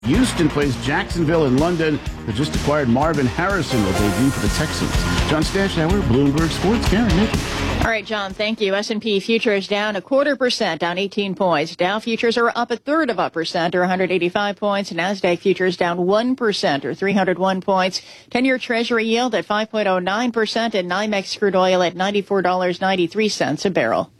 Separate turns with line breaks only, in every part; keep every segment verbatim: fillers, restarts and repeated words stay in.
Houston plays Jacksonville in London. They just acquired Marvin Harrison will debut for the Texans. John Stanchauer, Bloomberg Sports. Karen Nichols.
All right, John, thank you. S and P futures down a quarter percent, down eighteen points. Dow futures are up a third of a percent, or one hundred eighty-five points. NASDAQ futures down one percent, or three hundred one points. ten-year Treasury yield at five point oh nine percent, and NYMEX crude oil at ninety-four dollars and ninety-three cents a barrel.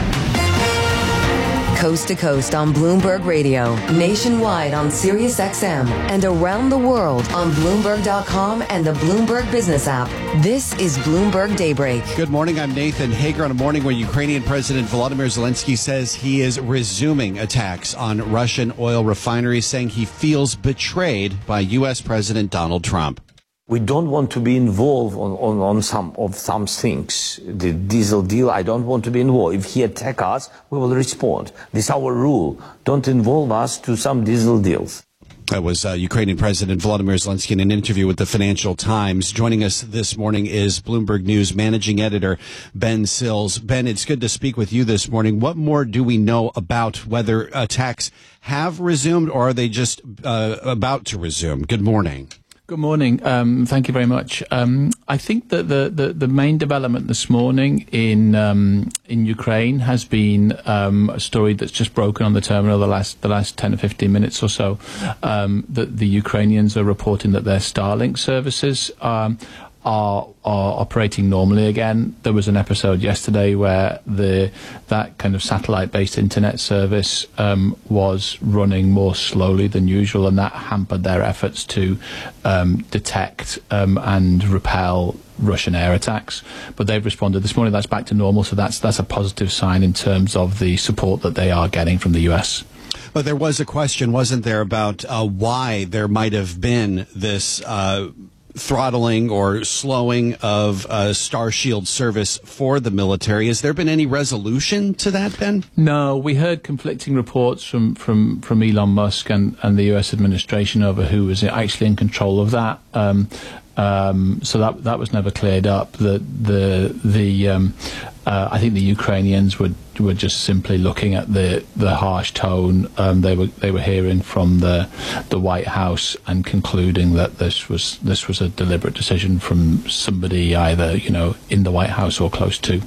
Coast to coast on Bloomberg Radio, nationwide on Sirius X M, and around the world on Bloomberg dot com and the Bloomberg Business app. This is Bloomberg Daybreak.
Good morning. I'm Nathan Hager on a morning where Ukrainian President Volodymyr Zelensky says he is resuming attacks on Russian oil refineries, saying he feels betrayed by U S. President Donald Trump.
We don't want to be involved on, on, on some of some things. The diesel deal, I don't want to be involved. If he attack us, we will respond. This is our rule. Don't involve us to some diesel deals.
That was uh, Ukrainian President Volodymyr Zelensky in an interview with the Financial Times. Joining us this morning is Bloomberg News managing editor Ben Sills. Ben, it's good to speak with you this morning. What more do we know about whether attacks have resumed or are they just uh, about to resume? Good morning.
Good morning. Um, thank you very much. Um, I think that the, the, the main development this morning in um, in Ukraine has been um, a story that's just broken on the terminal the last the last ten or fifteen minutes or so. Um, that the Ukrainians are reporting that their Starlink services um, are are operating normally again. There was an episode yesterday where the that kind of satellite-based internet service um, was running more slowly than usual, and that hampered their efforts to um, detect um, and repel Russian air attacks. But they've responded this morning. That's back to normal, so that's that's a positive sign in terms of the support that they are getting from the U S.
But there was a question, wasn't there, about uh, why there might have been this Uh throttling or slowing of uh, Starshield service for the military. Has there been any resolution to that, Ben?
No, we heard conflicting reports from, from, from Elon Musk and, and the U S administration over who was actually in control of that. Um, um, so that that was never cleared up. The the the um, uh, I think the Ukrainians were were just simply looking at the the harsh tone um, they were they were hearing from the the White House and concluding that this was this was a deliberate decision from somebody either you know in the White House or close to.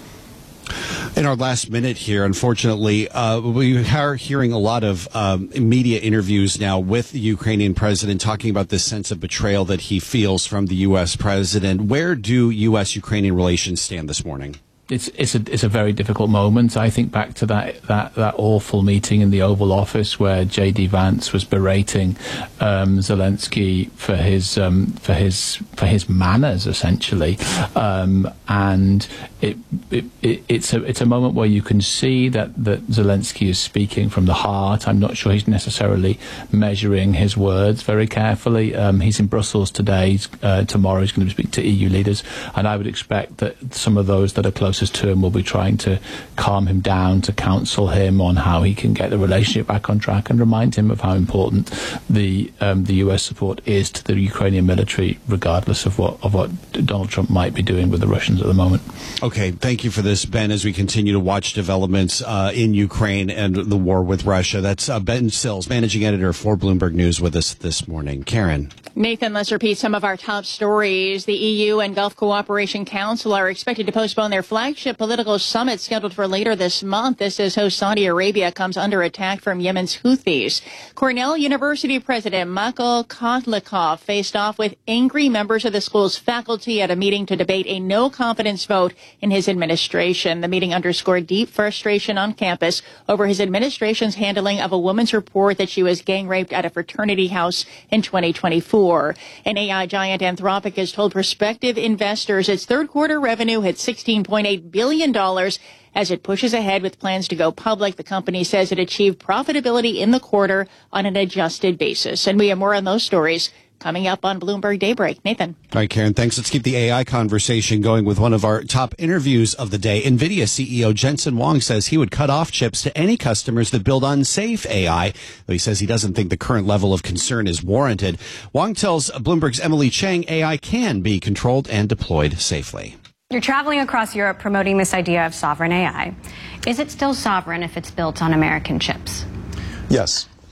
In our last minute here, unfortunately, uh, we are hearing a lot of um, media interviews now with the Ukrainian president talking about this sense of betrayal that he feels from the U S president. Where do U S Ukrainian relations stand this morning?
It's it's a it's a very difficult moment. I think back to that that, that awful meeting in the Oval Office where J D Vance was berating um, Zelensky for his um, for his for his manners, essentially, um, and it, it, it it's a it's a moment where you can see that that Zelensky is speaking from the heart. I'm not sure he's necessarily measuring his words very carefully. Um, he's in Brussels today. He's, uh, tomorrow he's going to speak to E U leaders, and I would expect that some of those that are close to him will be trying to calm him down, to counsel him on how he can get the relationship back on track and remind him of how important the um, the U S support is to the Ukrainian military, regardless of what of what Donald Trump might be doing with the Russians at the moment.
Okay, thank you for this, Ben, as we continue to watch developments uh, in Ukraine and the war with Russia. That's uh, Ben Sills, managing editor for Bloomberg News, with us this morning. Karen.
Nathan, let's repeat some of our top stories. The E U and Gulf Cooperation Council are expected to postpone their flagship political summit scheduled for later this month. This as host Saudi Arabia comes under attack from Yemen's Houthis. Cornell University President Michael Kotlikov faced off with angry members of the school's faculty at a meeting to debate a no-confidence vote in his administration. The meeting underscored deep frustration on campus over his administration's handling of a woman's report that she was gang-raped at a fraternity house in twenty twenty-four. An A I giant Anthropic has told prospective investors its third quarter revenue hit sixteen point eight billion dollars as it pushes ahead with plans to go public. The company says it achieved profitability in the quarter on an adjusted basis. And we have more on those stories coming up on Bloomberg Daybreak. Nathan.
All right, Karen, thanks. Let's keep the A I conversation going with one of our top interviews of the day. NVIDIA C E O Jensen Huang says he would cut off chips to any customers that build unsafe A I, though he says he doesn't think the current level of concern is warranted. Huang tells Bloomberg's Emily Chang A I can be controlled and deployed safely.
You're traveling across Europe promoting this idea of sovereign A I. Is it still sovereign if it's built on American chips?
Yes.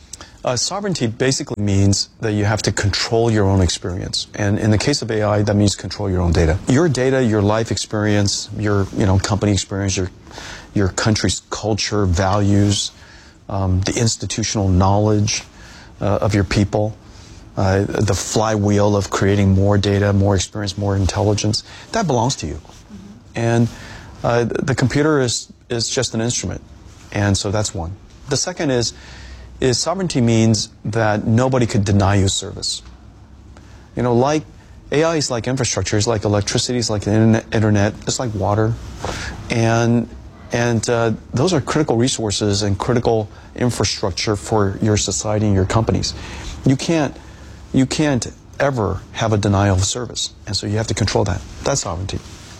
Uh, sovereignty basically means that you have to control your own experience. And in the case of A I, that means control your own data. Your data, your life experience, your you know company experience, your, your country's culture, values, um, the institutional knowledge uh, of your people, uh, the flywheel of creating more data, more experience, more intelligence, that belongs to you. Mm-hmm. And uh, the computer is, is just an instrument. And so that's one. The second is, is sovereignty means that nobody could deny you service. You know, like A I is like infrastructure, it's like electricity, it's like the internet, internet it's like water. And, and uh, those are critical resources and critical infrastructure for your society and your companies. You can't, you can't ever have a denial of service. And so you have to control that. That's sovereignty.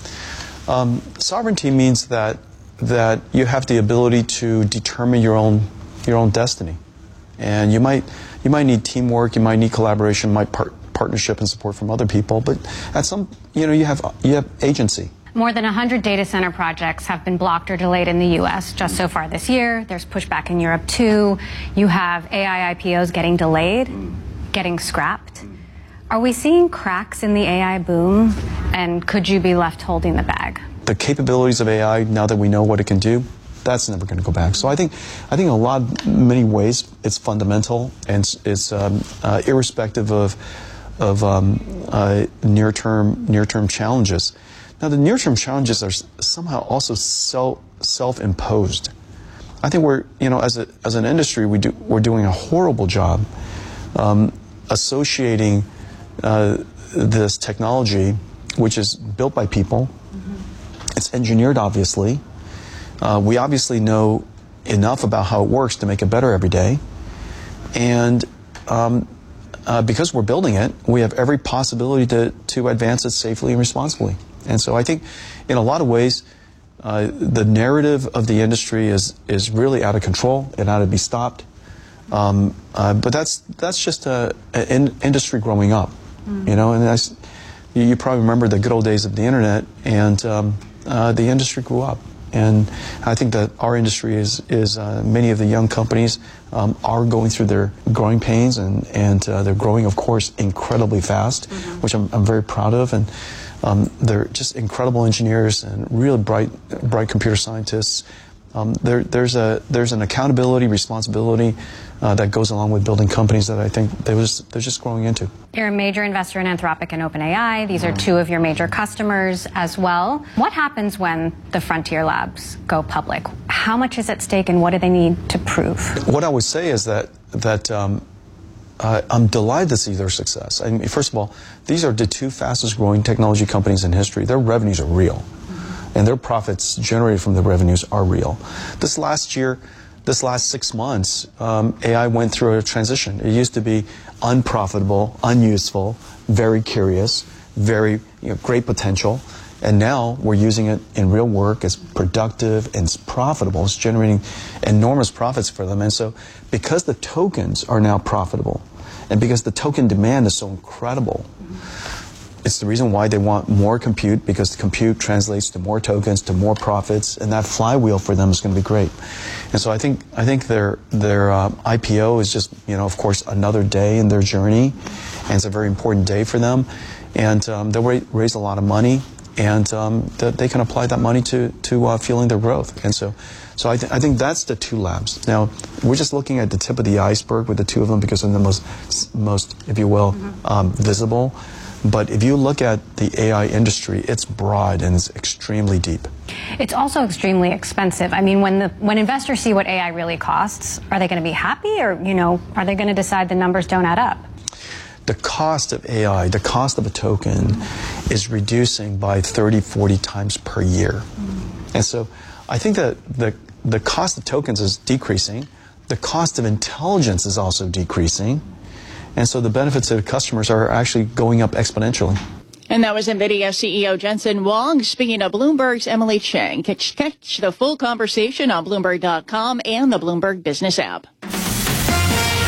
Um, sovereignty means that, that you have the ability to determine your own, your own destiny. And you might, you might need teamwork, you might need collaboration, might part, partnership and support from other people, but at some, you know, you have, you have agency.
More than one hundred data center projects have been blocked or delayed in the U S just so far this year. There's pushback in Europe too. You have A I I P Os getting delayed, getting scrapped. Are we seeing cracks in the A I boom, and could you be left holding the bag?
The capabilities of A I, now that we know what it can do, that's never going to go back. So I think, I think in a lot, many ways, it's fundamental and it's, it's um, uh, irrespective of, of um, uh, near-term, near-term challenges. Now, the near-term challenges are somehow also self, self-imposed. I think we're, you know, as a, as an industry, we do, we're doing a horrible job um, associating uh, this technology, which is built by people. Mm-hmm. It's engineered, obviously. Uh, we obviously know enough about how it works to make it better every day. And um, uh, because we're building it, we have every possibility to, to advance it safely and responsibly. And so I think in a lot of ways, uh, the narrative of the industry is, is really out of control. It ought to be stopped. Um, uh, but that's, that's just an in, industry growing up, mm. you know, and that's, you, you probably remember the good old days of the internet, and um, uh, the industry grew up. And I think that our industry is, is uh, many of the young companies um, are going through their growing pains, and, and uh, they're growing, of course, incredibly fast, mm-hmm. which I'm, I'm very proud of. And um, they're just incredible engineers and really bright, bright computer scientists. Um, there, there's, a, there's an accountability, responsibility uh, that goes along with building companies that I think they was, they're just growing into.
You're a major investor in Anthropic and OpenAI. These are two of your major customers as well. What happens when the Frontier Labs go public? How much is at stake, and what do they need to prove?
What I would say is that, that um, uh, I'm delighted to see their success. I mean, first of all, these are the two fastest growing technology companies in history. Their revenues are real. And their profits generated from the revenues are real. This last year, this last six months, um, A I went through a transition. It used to be unprofitable, unuseful, very curious, very you know, great potential. And now we're using it in real work. It's productive and it's profitable. It's generating enormous profits for them. And so because the tokens are now profitable, and because the token demand is so incredible, it's the reason why they want more compute, because the compute translates to more tokens, to more profits, and that flywheel for them is going to be great. And so I think I think their their um, I P O is just, you know, of course, another day in their journey, and it's a very important day for them. And um, they'll ra raise a lot of money, and um, th they can apply that money to to uh, fueling their growth. And so, so I, th I think that's the two labs. Now we're just looking at the tip of the iceberg with the two of them because they're the most most, if you will, mm-hmm. um, visible. But if you look at the A I industry, it's broad and it's extremely deep.
It's also extremely expensive. I mean, when the when investors see what A I really costs, are they going to be happy, or, you know, are they going to decide the numbers don't add up?
The cost of A I, the cost of a token, is reducing by thirty, forty times per year. And so I think that the, the cost of tokens is decreasing. The cost of intelligence is also decreasing. And so the benefits to the customers are actually going up exponentially.
And that was NVIDIA C E O Jensen Huang speaking to Bloomberg's Emily Chang. Catch, catch the full conversation on Bloomberg dot com and the Bloomberg Business app.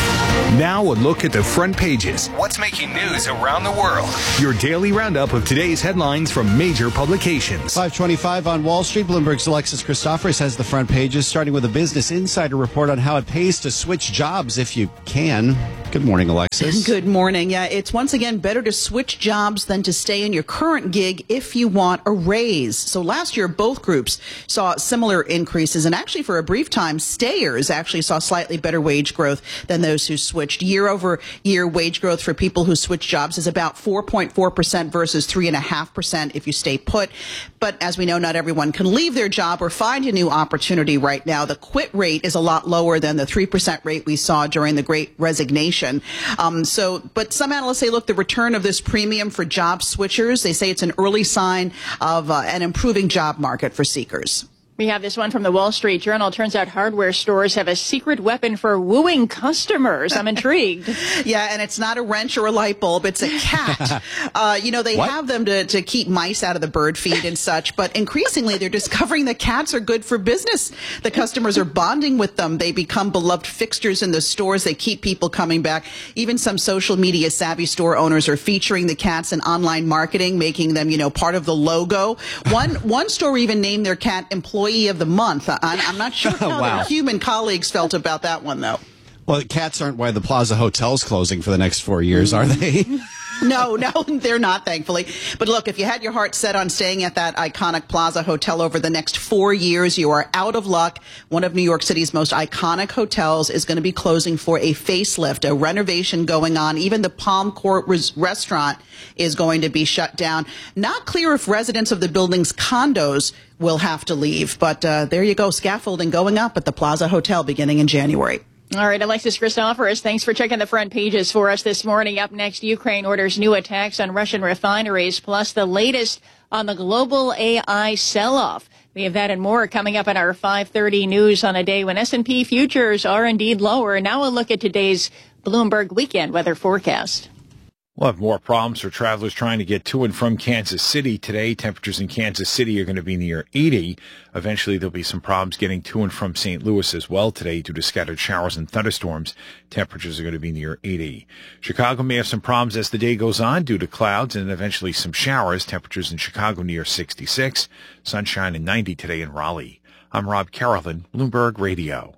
Now a look at the front pages. What's making news around the world? Your daily roundup of today's headlines from major publications.
five twenty-five on Wall Street. Bloomberg's Alexis Christoforous has the front pages, starting with a Business Insider report on how it pays to switch jobs if you can. Good morning, Alexis.
Good morning. Yeah, it's once again better to switch jobs than to stay in your current gig if you want a raise. So last year, both groups saw similar increases, and actually for a brief time, stayers actually saw slightly better wage growth than those who switched. Year over year wage growth for people who switch jobs is about four point four percent versus three point five percent if you stay put. But as we know, not everyone can leave their job or find a new opportunity right now. The quit rate is a lot lower than the three percent rate we saw during the Great Resignation. Um, so, but some analysts say, look, the return of this premium for job switchers, they say it's an early sign of uh, an improving job market for seekers.
We have this one from the Wall Street Journal. Turns out hardware stores have a secret weapon for wooing customers. I'm intrigued.
Yeah, and it's not a wrench or a light bulb. It's a cat. uh, you know, they what? have them to, to keep mice out of the bird feed and such, but increasingly they're discovering that cats are good for business. The customers are bonding with them. They become beloved fixtures in the stores. They keep people coming back. Even some social media savvy store owners are featuring the cats in online marketing, making them, you know, part of the logo. One, one store even named their cat employee of the month. I'm, I'm not sure how
wow.
their human colleagues felt about that one, though.
Well, cats aren't why the Plaza Hotel's closing for the next four years, are they?
No, no, they're not, thankfully. But look, if you had your heart set on staying at that iconic Plaza Hotel over the next four years, you are out of luck. One of New York City's most iconic hotels is going to be closing for a facelift, a renovation going on. Even the Palm Court res- restaurant is going to be shut down. Not clear if residents of the building's condos will have to leave. But uh, there you go, scaffolding going up at the Plaza Hotel beginning in January.
All right, Alexis Christoforous, thanks for checking the front pages for us this morning. Up next, Ukraine orders new attacks on Russian refineries, plus the latest on the global A I sell-off. We have that and more coming up in our five thirty news on a day when S and P futures are indeed lower. Now a look at today's Bloomberg weekend weather forecast.
We'll have more problems for travelers trying to get to and from Kansas City today. Temperatures in Kansas City are going to be near eighty. Eventually, there'll be some problems getting to and from Saint Louis as well today due to scattered showers and thunderstorms. Temperatures are going to be near eighty. Chicago may have some problems as the day goes on due to clouds and eventually some showers. Temperatures in Chicago near sixty-six. Sunshine and ninety today in Raleigh. I'm Rob Carolyn, Bloomberg Radio.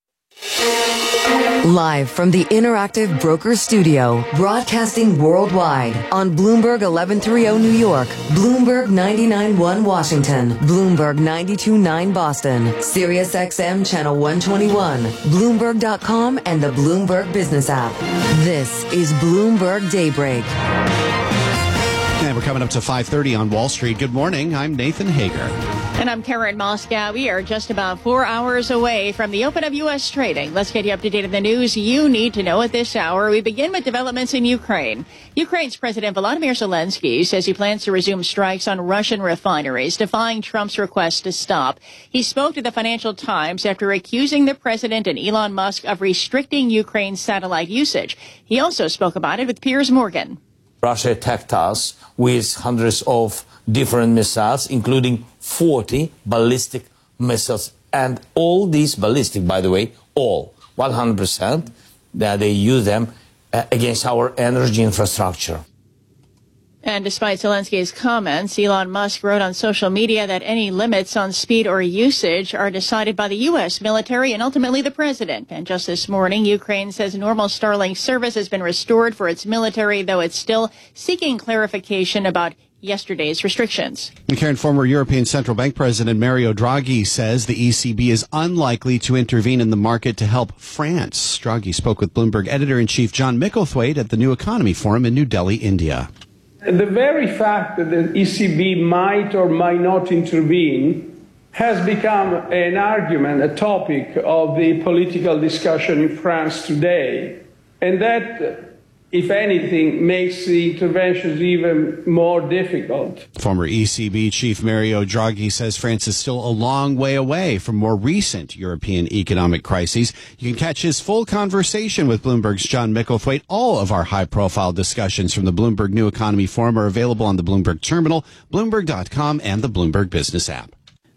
Live from the Interactive Brokers Studio, broadcasting worldwide on Bloomberg eleven thirty New York, Bloomberg ninety-nine point one Washington, Bloomberg ninety-two point nine Boston, Sirius X M Channel one twenty-one, Bloomberg dot com, and the Bloomberg Business app. This is Bloomberg Daybreak.
And we're coming up to five thirty on Wall Street. Good morning. I'm Nathan Hager.
And I'm Karen Moscow. We are just about four hours away from the open of U S trading. Let's get you up to date on the news you need to know at this hour. We begin with developments in Ukraine. Ukraine's President Volodymyr Zelensky says he plans to resume strikes on Russian refineries, defying Trump's request to stop. He spoke to the Financial Times after accusing the president and Elon Musk of restricting Ukraine's satellite usage. He also spoke about it with Piers Morgan.
Russia attacked us with hundreds of different missiles, including forty ballistic missiles. And all these ballistic, by the way, all, one hundred percent, that they use them uh, against our energy infrastructure.
And despite Zelensky's comments, Elon Musk wrote on social media that any limits on speed or usage are decided by the U S military and ultimately the president. And just this morning, Ukraine says normal Starlink service has been restored for its military, though it's still seeking clarification about yesterday's restrictions.
And Karen, former European Central Bank President Mario Draghi says the E C B is unlikely to intervene in the market to help France. Draghi spoke with Bloomberg editor-in-chief John Micklethwaite at the New Economy Forum in New Delhi, India.
The very fact that the E C B might or might not intervene has become an argument, a topic of the political discussion in France today. And that, if anything, makes the interventions even more difficult.
Former E C B Chief Mario Draghi says France is still a long way away from more recent European economic crises. You can catch his full conversation with Bloomberg's John Micklethwaite. All of our high-profile discussions from the Bloomberg New Economy Forum are available on the Bloomberg Terminal, Bloomberg dot com, and the Bloomberg Business app.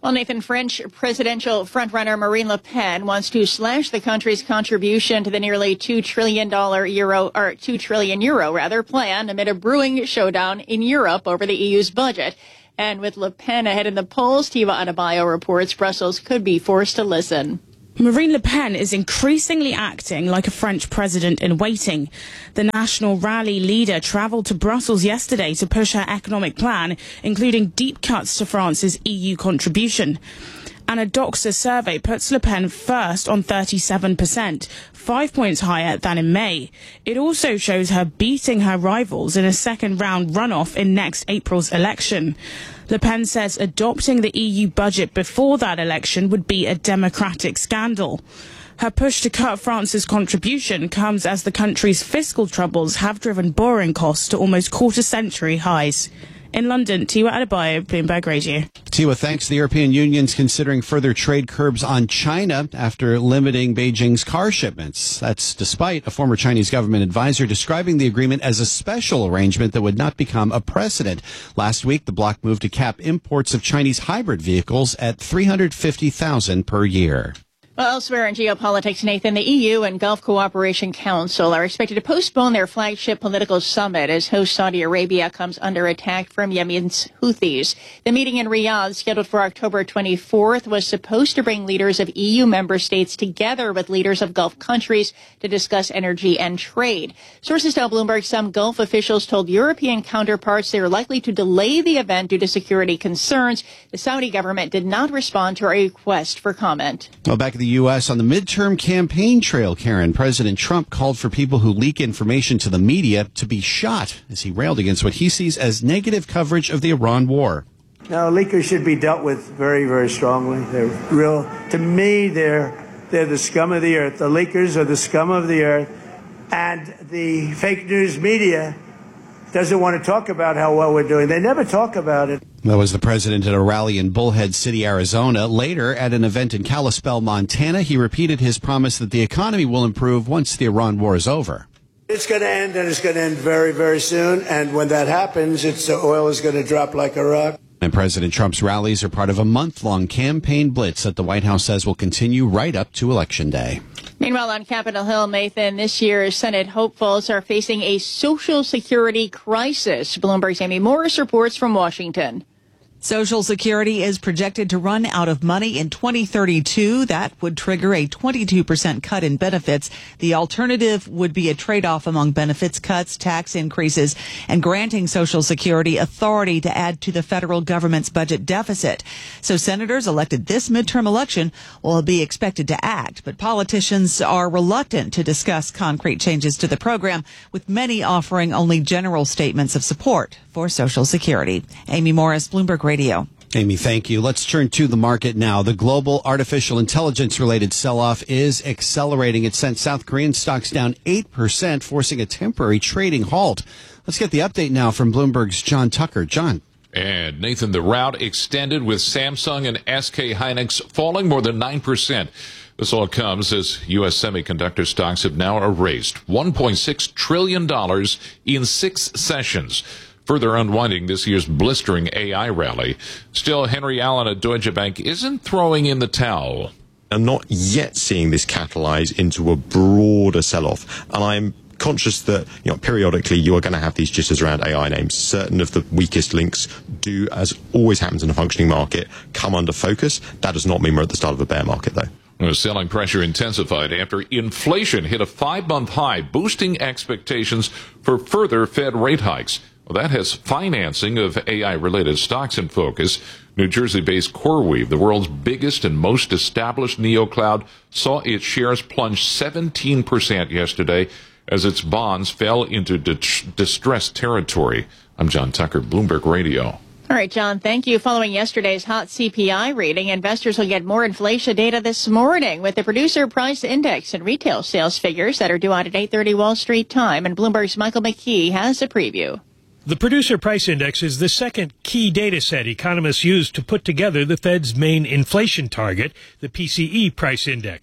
Well, Nathan, French presidential frontrunner Marine Le Pen wants to slash the country's contribution to the nearly two trillion dollars euro, or two trillion euro rather, plan amid a brewing showdown in Europe over the E U's budget. And with Le Pen ahead in the polls, Tiva Adebayo reports Brussels could be forced to listen.
Marine Le Pen is increasingly acting like a French president in waiting. The National Rally leader travelled to Brussels yesterday to push her economic plan, including deep cuts to France's E U contribution. And a Doxa survey puts Le Pen first on thirty-seven percent, five points higher than in May. It also shows her beating her rivals in a second-round runoff in next April's election. Le Pen says adopting the E U budget before that election would be a democratic scandal. Her push to cut France's contribution comes as the country's fiscal troubles have driven borrowing costs to almost quarter-century highs. In London, Tiva Adebayo, Bloomberg Radio.
Tiva, thanks. The European Union's considering further trade curbs on China after limiting Beijing's car shipments. That's despite a former Chinese government advisor describing the agreement as a special arrangement that would not become a precedent. Last week, the bloc moved to cap imports of Chinese hybrid vehicles at three hundred fifty thousand per year.
Well, elsewhere in geopolitics, Nathan, the E U and Gulf Cooperation Council are expected to postpone their flagship political summit as host Saudi Arabia comes under attack from Yemen's Houthis. The meeting in Riyadh, scheduled for October twenty-fourth, was supposed to bring leaders of E U member states together with leaders of Gulf countries to discuss energy and trade. Sources tell Bloomberg some Gulf officials told European counterparts they are likely to delay the event due to security concerns. The Saudi government did not respond to a request for comment.
Well, back in the U S on the midterm campaign trail, Karen, President Trump called for people who leak information to the media to be shot as he railed against what he sees as negative coverage of the Iran war.
Now, leakers should be dealt with very, very strongly. They're real, to me, they're, they're the scum of the earth. The leakers are the scum of the earth. And the fake news media doesn't want to talk about how well we're doing. They never talk about it.
That was the president at a rally in Bullhead City, Arizona. Later, at an event in Kalispell, Montana, he repeated his promise that the economy will improve once the Iran war is over.
It's going to end, and it's going to end very, very soon. And when that happens, it's, the oil is going to drop like a rock.
And President Trump's rallies are part of a month-long campaign blitz that the White House says will continue right up to Election Day.
Meanwhile, on Capitol Hill, Nathan, this year's Senate hopefuls are facing a Social Security crisis. Bloomberg's Amy Morris reports from Washington.
Social Security is projected to run out of money in twenty thirty-two. That would trigger a twenty-two percent cut in benefits. The alternative would be a trade-off among benefits cuts, tax increases, and granting Social Security authority to add to the federal government's budget deficit. So senators elected this midterm election will be expected to act, but politicians are reluctant to discuss concrete changes to the program, with many offering only general statements of support for Social Security. Amy Morris, Bloomberg Radio.
Amy, thank you. Let's turn to the market now. The global artificial intelligence-related sell-off is accelerating. It sent South Korean stocks down eight percent, forcing a temporary trading halt. Let's get the update now from Bloomberg's John Tucker. John.
And Nathan, the rout extended with Samsung and S K Hynix falling more than nine percent. This all comes as U S semiconductor stocks have now erased one point six trillion dollars in six sessions, further unwinding this year's blistering A I rally. Still, Henry Allen at Deutsche Bank isn't throwing in the towel.
I'm not yet seeing this catalyze into a broader sell-off, and I'm conscious that, you know, periodically you are going to have these jitters around A I names. Certain of the weakest links do, as always happens in a functioning market, come under focus. That does not mean we're at the start of a bear market, though.
The selling pressure intensified after inflation hit a five-month high, boosting expectations for further Fed rate hikes. Well, that has financing of A I-related stocks in focus. New Jersey-based CoreWeave, the world's biggest and most established neocloud, saw its shares plunge seventeen percent yesterday as its bonds fell into di- distressed territory. I'm John Tucker, Bloomberg Radio.
All right, John, thank you. Following yesterday's hot C P I reading, investors will get more inflation data this morning with the Producer Price Index and retail sales figures that are due out at eight thirty Wall Street time. And Bloomberg's Michael McKee has a preview.
The Producer Price Index is the second key data set economists use to put together the Fed's main inflation target, the P C E Price Index.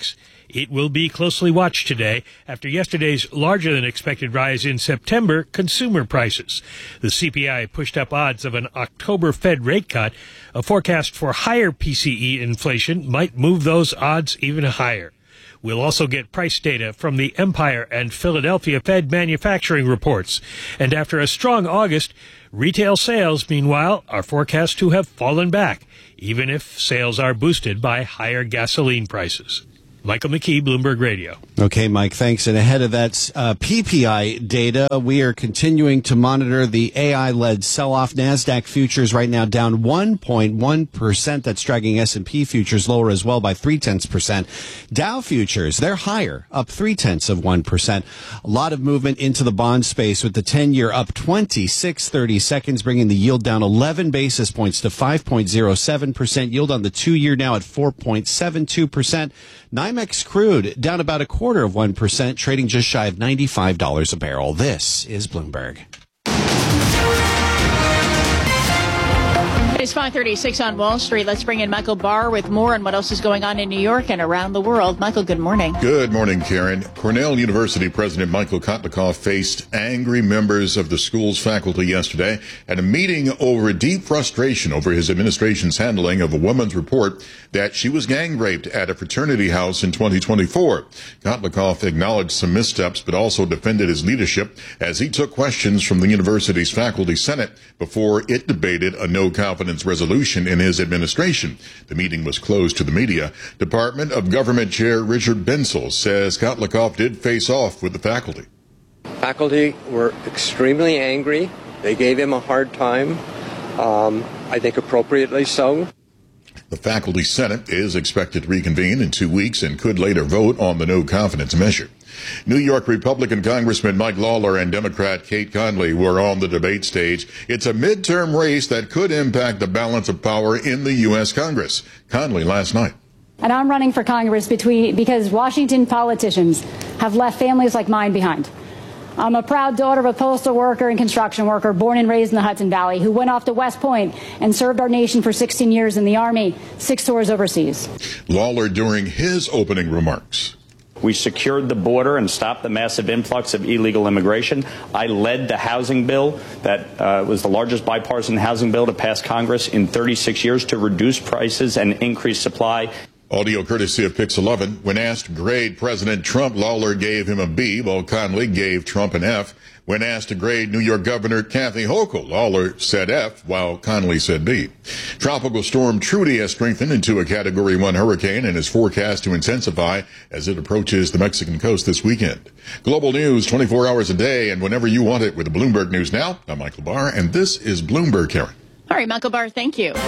It will be closely watched today after yesterday's larger-than-expected rise in September consumer prices. The C P I pushed up odds of an October Fed rate cut. A forecast for higher P C E inflation might move those odds even higher. We'll also get price data from the Empire and Philadelphia Fed manufacturing reports. And after a strong August, retail sales, meanwhile, are forecast to have fallen back, even if sales are boosted by higher gasoline prices. Michael McKee, Bloomberg Radio.
Okay, Mike, thanks. And ahead of that uh, P P I data, we are continuing to monitor the A I-led sell-off. NASDAQ futures right now down one point one percent. That's dragging S and P futures lower as well by three-tenths percent. Dow futures, they're higher, up three-tenths of one percent. A lot of movement into the bond space with the ten-year up twenty-six thirty-seconds, bringing the yield down eleven basis points to five point oh seven percent. Yield on the two-year now at four point seven two percent. NYMEX crude down about a quarter of one percent, trading just shy of ninety-five dollars a barrel. This is Bloomberg.
It's five thirty-six on Wall Street. Let's bring in Michael Barr with more on what else is going on in New York and around the world. Michael, good morning.
Good morning, Karen. Cornell University President Michael Kotlikov faced angry members of the school's faculty yesterday at a meeting over deep frustration over his administration's handling of a woman's report that she was gang raped at a fraternity house in twenty twenty-four. Kotlikov acknowledged some missteps, but also defended his leadership as he took questions from the university's faculty senate before it debated a no-confidence resolution in his administration. The meeting was closed to the media. Department of Government Chair Richard Bensel says Kotlikov did face off with the faculty.
Faculty were extremely angry. They gave him a hard time, um, I think appropriately so.
The faculty senate is expected to reconvene in two weeks and could later vote on the no-confidence measure. New York Republican Congressman Mike Lawler and Democrat Kate Conley were on the debate stage. It's a midterm race that could impact the balance of power in the U S. Congress. Conley last night.
And I'm running for Congress between, because Washington politicians have left families like mine behind. I'm a proud daughter of a postal worker and construction worker born and raised in the Hudson Valley who went off to West Point and served our nation for sixteen years in the Army, six tours overseas.
Lawler during his opening remarks.
We secured the border and stopped the massive influx of illegal immigration. I led the housing bill that uh, was the largest bipartisan housing bill to pass Congress in thirty-six years to reduce prices and increase supply.
Audio courtesy of Pix eleven. When asked to grade President Trump, Lawler gave him a B, while Conley gave Trump an F. When asked to grade New York Governor Kathy Hochul, Lawler said F, while Conley said B. Tropical storm Trudy has strengthened into a Category one hurricane and is forecast to intensify as it approaches the Mexican coast this weekend. Global news twenty-four hours a day and whenever you want it with the Bloomberg News Now. I'm Michael Barr, and this is Bloomberg, Karen.
All right, Michael Barr, thank you.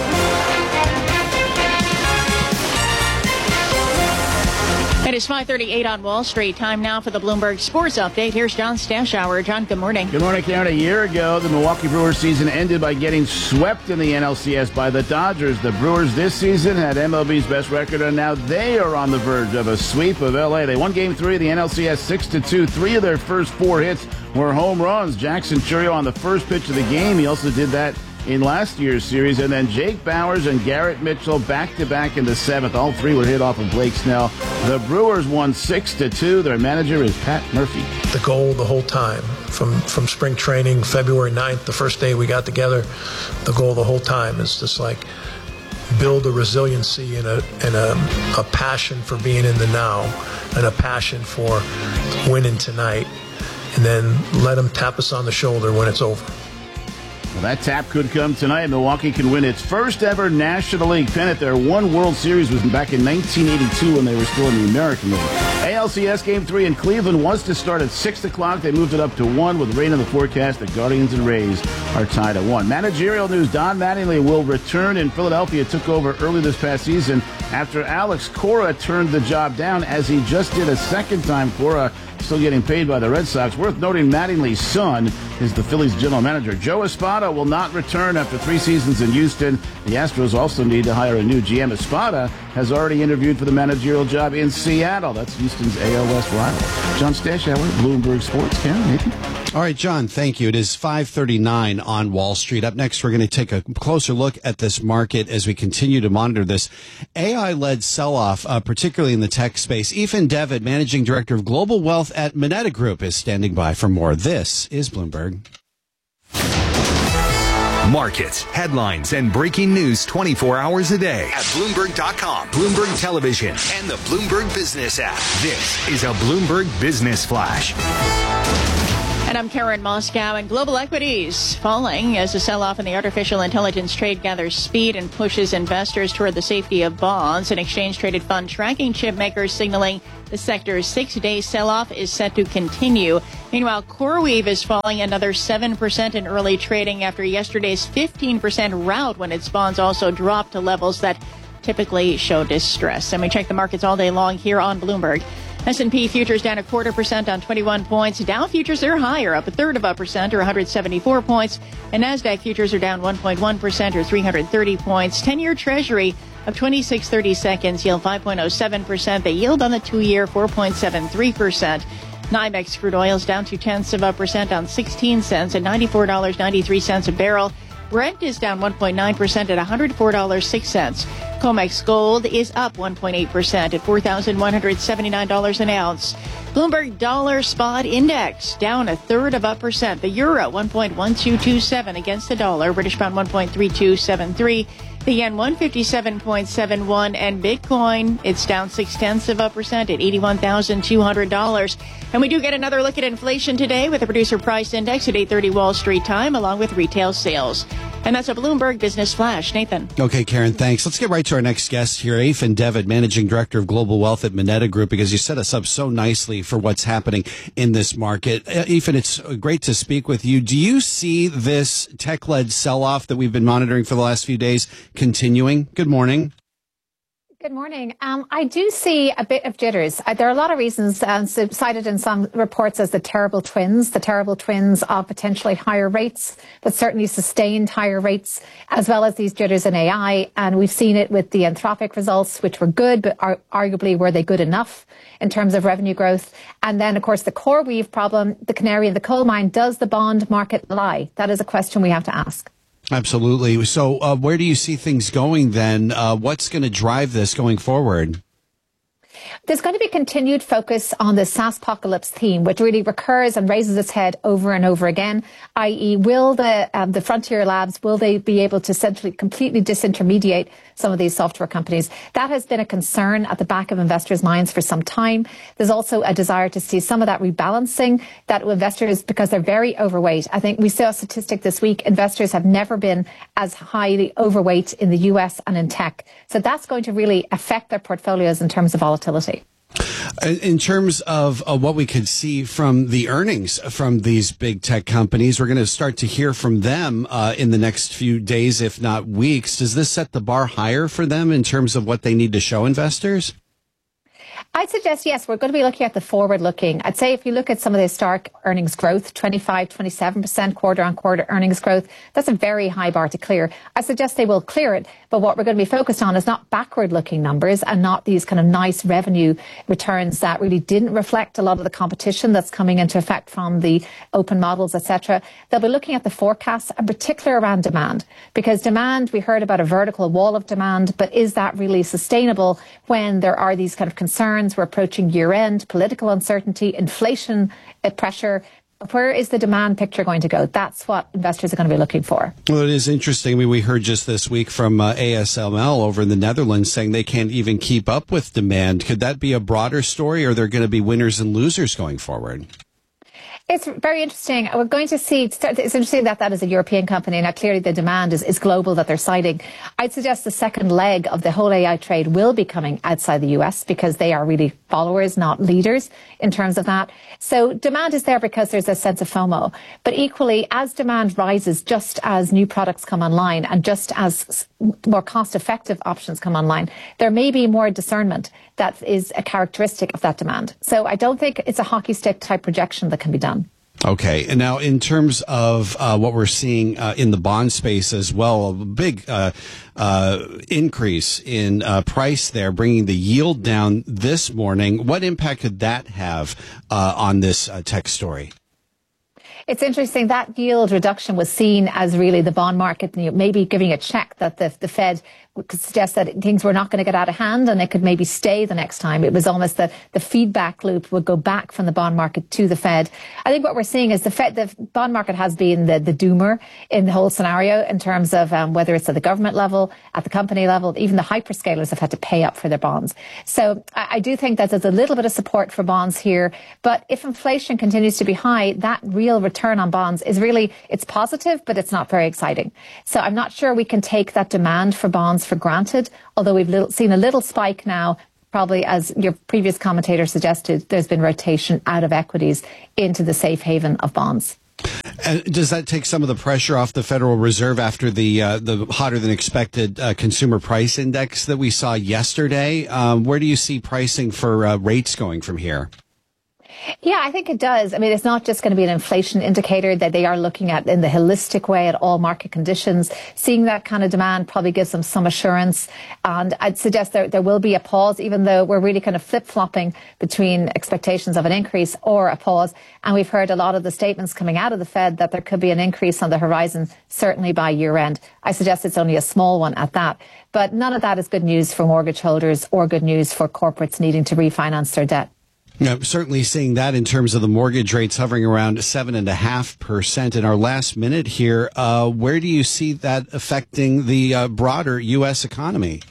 It is five thirty-eight on Wall Street. Time now for the Bloomberg Sports Update. Here's John Stashower. John, good morning.
Good morning, Karen. A year ago, the Milwaukee Brewers season ended by getting swept in the N L C S by the Dodgers. The Brewers this season had M L B's best record, and now they are on the verge of a sweep of L A. They won Game three of the N L C S six to two. Three of their first four hits were home runs. Jackson Chourio on the first pitch of the game. He also did that in last year's series. And then Jake Bowers and Garrett Mitchell back-to-back in the seventh. All three were hit off of Blake Snell. The Brewers won six to two. Their manager is Pat Murphy.
The goal the whole time, from, from spring training, February ninth, the first day we got together, the goal the whole time is just like build a resiliency and a, and a, a passion for being in the now and a passion for winning tonight, and then let them tap us on the shoulder when it's over.
Well, that tap could come tonight. Milwaukee can win its first ever National League pennant. Their one World Series was back in nineteen eighty-two when they were still in the American League. A L C S Game three in Cleveland was to start at six o'clock. They moved it up to one with rain in the forecast. The Guardians and Rays are tied at one. Managerial news, Don Mattingly will return in Philadelphia. Took over early this past season after Alex Cora turned the job down, as he just did a second time. Cora still getting paid by the Red Sox. Worth noting, Mattingly's son is the Phillies general manager. Joe Espada will not return after three seasons in Houston. The Astros also need to hire a new G M. Espada has already interviewed for the managerial job in Seattle. That's Houston's A L West rival. John Stashower, Bloomberg Sports. Karen, Nathan?
All right, John, thank you. It is five thirty-nine on Wall Street. Up next, we're going to take a closer look at this market as we continue to monitor this A I-led sell-off, uh, particularly in the tech space. Ethan Devitt, Managing Director of Global Wealth at Moneta Group, is standing by for more. This is Bloomberg.
Markets, headlines, and breaking news twenty-four hours a day at Bloomberg dot com, Bloomberg Television, and the Bloomberg Business app. This is a Bloomberg Business Flash.
And I'm Karen Moscow, and global equities falling as the sell-off in the artificial intelligence trade gathers speed and pushes investors toward the safety of bonds. An exchange-traded fund tracking chip makers signaling the sector's six-day sell-off is set to continue. Meanwhile, CoreWeave is falling another seven percent in early trading after yesterday's fifteen percent rout when its bonds also dropped to levels that typically show distress. And we check the markets all day long here on Bloomberg. S and P futures down a quarter percent on twenty-one points. Dow futures are higher, up a third of a percent or one hundred seventy-four points. And NASDAQ futures are down one point one percent or three hundred thirty points. ten-year Treasury of twenty-six thirty seconds yield five point oh seven percent. The yield on the two-year four point seven three percent. NYMEX crude oil is down two tenths of a percent on sixteen cents at ninety-four dollars and ninety-three cents a barrel. Brent is down one point nine percent at one hundred four dollars and six cents. COMEX gold is up one point eight percent at four thousand one hundred seventy-nine dollars an ounce. Bloomberg Dollar Spot Index down a third of a percent. The euro one point one two two seven against the dollar. British pound one point three two seven three. The yen one fifty-seven point seven one, and Bitcoin, it's down six tenths of a percent at eighty-one thousand two hundred dollars. And we do get another look at inflation today with the Producer Price Index at eight thirty Wall Street time, along with retail sales. And that's a Bloomberg Business Flash. Nathan.
Okay, Karen, thanks. Let's get right to our next guest here, Ethan Devitt, Managing Director of Global Wealth at Moneta Group, because you set us up so nicely for what's happening in this market. Uh, Ethan, it's great to speak with you. Do you see this tech-led sell-off that we've been monitoring for the last few days continuing? Good morning.
Good morning. Um, I do see a bit of jitters. Uh, there are a lot of reasons um, cited in some reports as the terrible twins, the terrible twins of potentially higher rates, but certainly sustained higher rates, as well as these jitters in A I. And we've seen it with the Anthropic results, which were good, but are, arguably were they good enough in terms of revenue growth? And then, of course, the CoreWeave problem, the canary in the coal mine, does the bond market lie? That is a question we have to ask.
Absolutely. So uh, where do you see things going then? Uh, what's going to drive this going forward?
There's going to be continued focus on the SaaSpocalypse theme, which really recurs and raises its head over and over again, that is, will the um, the frontier labs, will they be able to essentially completely disintermediate some of these software companies? That has been a concern at the back of investors' minds for some time. There's also a desire to see some of that rebalancing that investors, because they're very overweight. I think we saw a statistic this week, investors have never been as highly overweight in the U S and in tech. So that's going to really affect their portfolios in terms of volatility.
In terms of uh, what we could see from the earnings from these big tech companies, we're going to start to hear from them uh, in the next few days, if not weeks. Does this set the bar higher for them in terms of what they need to show investors?
I'd suggest, yes, we're going to be looking at the forward looking. I'd say if you look at some of the historic earnings growth, twenty-five, twenty-seven percent quarter on quarter earnings growth, that's a very high bar to clear. I suggest they will clear it, but what we're going to be focused on is not backward looking numbers and not these kind of nice revenue returns that really didn't reflect a lot of the competition that's coming into effect from the open models, et cetera. They'll be looking at the forecasts, in particular around demand, because demand, we heard about a vertical wall of demand, but is that really sustainable when there are these kind of concerns? We're approaching year-end, political uncertainty, inflation pressure. Where is the demand picture going to go? That's what investors are going to be looking for.
Well, it is interesting. I mean, we heard just this week from uh, A S M L over in the Netherlands saying they can't even keep up with demand. Could that be a broader story, or are there going to be winners and losers going forward?
It's very interesting. We're going to see, it's interesting that that is a European company. Now, clearly the demand is, is global that they're citing. I'd suggest the second leg of the whole A I trade will be coming outside the U S because they are really followers, not leaders in terms of that. So demand is there because there's a sense of FOMO. But equally, as demand rises, just as new products come online and just as more cost-effective options come online, there may be more discernment that is a characteristic of that demand. So I don't think it's a hockey stick type projection that can be done.
Okay. And now in terms of uh, what we're seeing uh, in the bond space as well, a big uh, uh, increase in uh, price there, bringing the yield down this morning. What impact could that have uh, on this uh, tech story?
It's interesting that yield reduction was seen as really the bond market maybe giving a check that the, the Fed could suggest that things were not going to get out of hand and it could maybe stay the next time. It was almost the, the feedback loop would go back from the bond market to the Fed. I think what we're seeing is the Fed, the bond market has been the, the doomer in the whole scenario in terms of um, whether it's at the government level, at the company level, even the hyperscalers have had to pay up for their bonds. So I, I do think that there's a little bit of support for bonds here. But if inflation continues to be high, that real return on bonds is really, it's positive, but it's not very exciting. So I'm not sure we can take that demand for bonds for granted, although we've little, seen a little spike now, probably as your previous commentator suggested, there's been rotation out of equities into the safe haven of bonds.
And does that take some of the pressure off the Federal Reserve after the uh, the hotter than expected uh, consumer price index that we saw yesterday? Um, where do you see pricing for uh, rates going from here?
Yeah, I think it does. I mean, it's not just going to be an inflation indicator that they are looking at in the holistic way at all market conditions. Seeing that kind of demand probably gives them some assurance. And I'd suggest there, there will be a pause, even though we're really kind of flip-flopping between expectations of an increase or a pause. And we've heard a lot of the statements coming out of the Fed that there could be an increase on the horizon, certainly by year end. I suggest it's only a small one at that. But none of that is good news for mortgage holders or good news for corporates needing to refinance their debt.
Yeah, certainly seeing that in terms of the mortgage rates hovering around seven and a half percent in our last minute here. Uh, where do you see that affecting the uh, broader U S economy?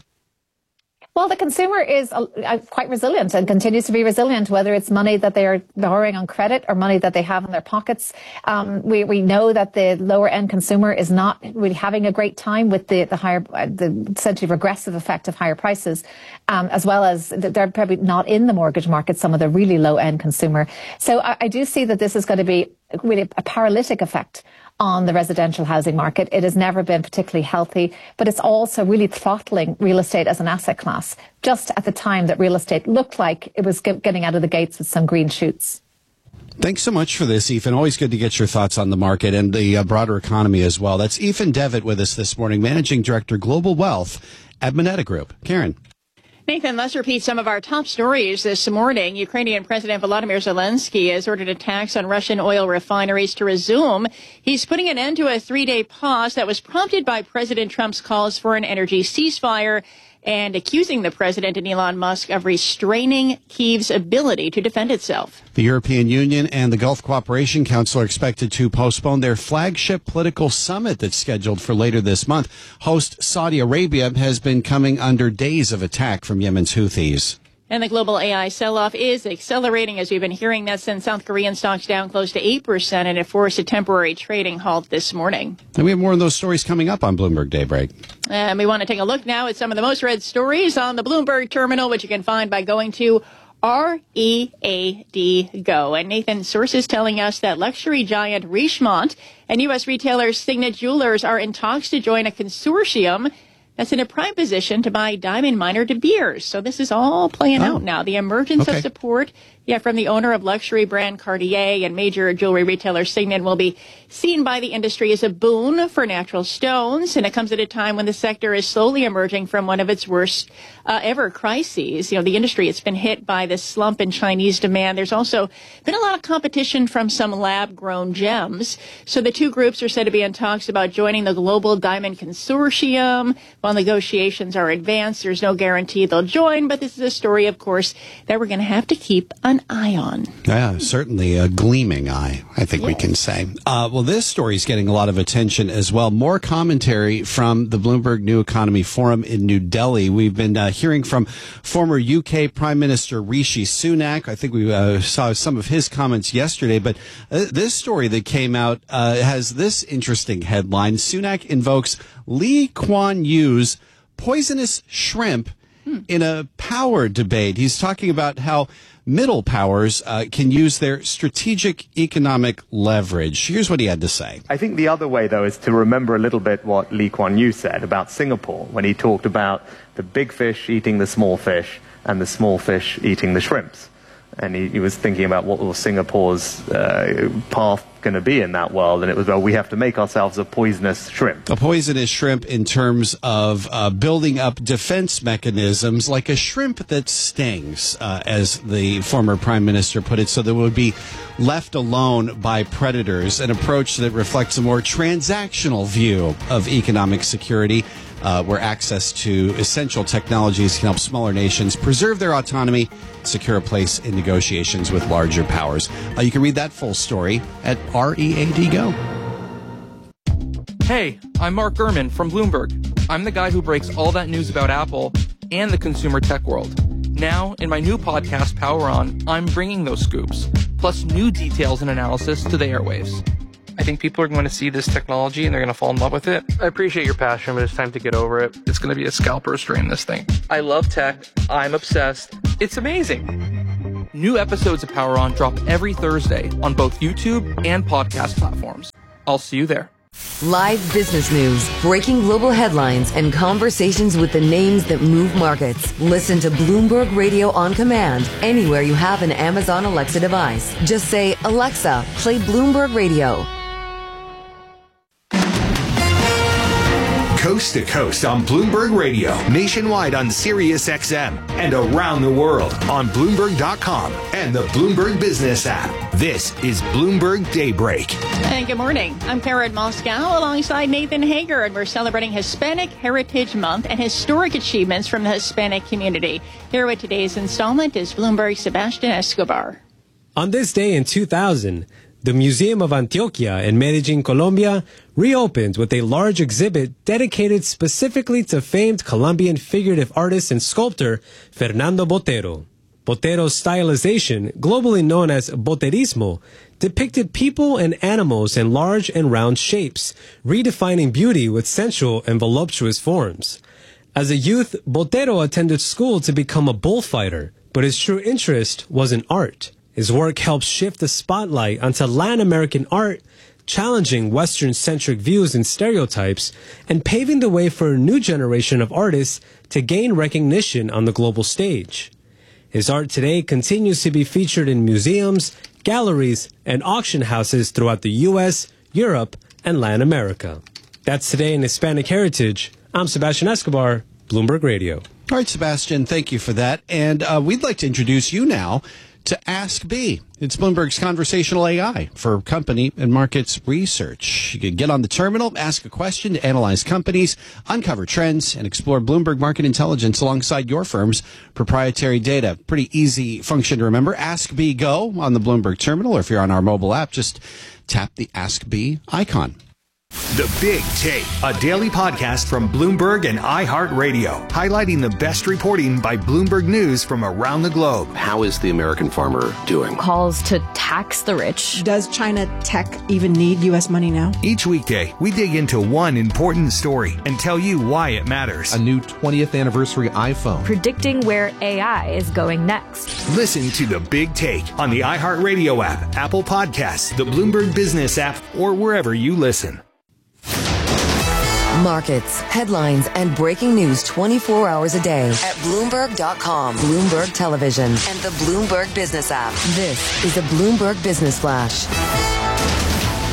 Well, the consumer is uh, quite resilient and continues to be resilient, whether it's money that they are borrowing on credit or money that they have in their pockets. Um, we, we know that the lower end consumer is not really having a great time with the, the higher, uh, the essentially regressive effect of higher prices, um, as well as they're probably not in the mortgage market, some of the really low end consumer. So I, I do see that this is going to be really a paralytic effect on the residential housing market. It has never been particularly healthy, but it's also really throttling real estate as an asset class, just at the time that real estate looked like it was getting out of the gates with some green shoots.
Thanks so much for this, Ethan. Always good to get your thoughts on the market and the uh, broader economy as well. That's Ethan Devitt with us this morning, Managing Director, Global Wealth at Moneta Group. Karen.
Nathan, let's repeat some of our top stories this morning. Ukrainian President Volodymyr Zelensky has ordered attacks on Russian oil refineries to resume. He's putting an end to a three-day pause that was prompted by President Trump's calls for an energy ceasefire and accusing the president and Elon Musk of restraining Kyiv's ability to defend itself.
The European Union and the Gulf Cooperation Council are expected to postpone their flagship political summit that's scheduled for later this month. Host Saudi Arabia has been coming under days of attack from Yemen's Houthis.
And the global A I sell-off is accelerating, as we've been hearing. That sent South Korean stocks down close to eight percent, and it forced a temporary trading halt this morning.
And we have more of those stories coming up on Bloomberg Daybreak.
And we want to take a look now at some of the most read stories on the Bloomberg terminal, which you can find by going to R E A D Go. And Nathan, sources telling us that luxury giant Richemont and U S retailer Signet Jewelers are in talks to join a consortium that's in a prime position to buy diamond miner De Beers. So this is all playing oh. out now. The emergence okay. of support yeah, from the owner of luxury brand Cartier and major jewelry retailer Signet will be seen by the industry as a boon for natural stones. And it comes at a time when the sector is slowly emerging from one of its worst uh, ever crises. You know, the industry has been hit by this slump in Chinese demand. There's also been a lot of competition from some lab-grown gems. So the two groups are said to be in talks about joining the Global Diamond Consortium, while While negotiations are advanced, there's no guarantee they'll join, but this is a story, of course, that we're going to have to keep an eye on.
Yeah, certainly a gleaming eye, I think yes. we can say. Uh, well, this story is getting a lot of attention as well. More commentary from the Bloomberg New Economy Forum in New Delhi. We've been uh, hearing from former U K Prime Minister Rishi Sunak. I think we uh, saw some of his comments yesterday, but uh, this story that came out uh, has this interesting headline. Sunak invokes Lee Kuan Yew's poisonous shrimp hmm. in a power debate. He's talking about how middle powers uh, can use their strategic economic leverage. Here's what he had to say.
I think the other way, though, is to remember a little bit what Lee Kuan Yew said about Singapore when he talked about the big fish eating the small fish and the small fish eating the shrimps. And he, he was thinking about what was Singapore's uh, path going to be in that world. And it was, well, we have to make ourselves a poisonous shrimp.
A poisonous shrimp in terms of uh, building up defense mechanisms like a shrimp that stings, uh, as the former prime minister put it, so that it would be left alone by predators, an approach that reflects a more transactional view of economic security. Uh, where access to essential technologies can help smaller nations preserve their autonomy, secure a place in negotiations with larger powers. Uh, you can read that full story at R E A D Go.
Hey, I'm Mark Gurman from Bloomberg. I'm the guy who breaks all that news about Apple and the consumer tech world. Now, in my new podcast, Power On, I'm bringing those scoops, plus new details and analysis to the airwaves. I think people are going to see this technology and they're going to fall in love with it. I appreciate your passion, but it's time to get over it. It's going to be a scalper strain, this thing. I love tech. I'm obsessed. It's amazing. New episodes of Power On drop every Thursday on both YouTube and podcast platforms. I'll see you there.
Live business news, breaking global headlines, and conversations with the names that move markets. Listen to Bloomberg Radio on command anywhere you have an Amazon Alexa device. Just say, Alexa, play Bloomberg Radio.
Coast to coast on Bloomberg Radio, nationwide on Sirius X M, and around the world on Bloomberg dot com and the Bloomberg Business app. This is Bloomberg Daybreak.
And good morning. I'm Karen Moscow alongside Nathan Hager, and we're celebrating Hispanic Heritage Month and historic achievements from the Hispanic community. Here with today's installment is Bloomberg's Sebastian Escobar.
On this day in two thousand, the Museum of Antioquia in Medellin, Colombia, reopened with a large exhibit dedicated specifically to famed Colombian figurative artist and sculptor Fernando Botero. Botero's stylization, globally known as Boterismo, depicted people and animals in large and round shapes, redefining beauty with sensual and voluptuous forms. As a youth, Botero attended school to become a bullfighter, but his true interest was in art. His work helped shift the spotlight onto Latin American art, challenging Western-centric views and stereotypes, and paving the way for a new generation of artists to gain recognition on the global stage. His art today continues to be featured in museums, galleries, and auction houses throughout the U S, Europe, and Latin America. That's Today in Hispanic Heritage. I'm Sebastian Escobar, Bloomberg Radio.
All right, Sebastian, thank you for that. And uh, we'd like to introduce you now to Ask B. It's Bloomberg's conversational A I for company and markets research. You can get on the terminal, ask a question to analyze companies, uncover trends, and explore Bloomberg Market Intelligence alongside your firm's proprietary data. Pretty easy function to remember. Ask B Go on the Bloomberg terminal, or if you're on our mobile app, just tap the Ask B icon.
The Big Take, a daily podcast from Bloomberg and iHeartRadio, highlighting the best reporting by Bloomberg News from around the globe.
How is the American farmer doing?
Calls to tax the rich.
Does China tech even need U S money now?
Each weekday, we dig into one important story and tell you why it matters.
A new twentieth anniversary iPhone.
Predicting where A I is going next.
Listen to The Big Take on the iHeartRadio app, Apple Podcasts, the Bloomberg Business app, or wherever you listen.
Markets, headlines, and breaking news twenty-four hours a day at Bloomberg dot com, Bloomberg Television, and the Bloomberg Business app. This is a Bloomberg Business Flash.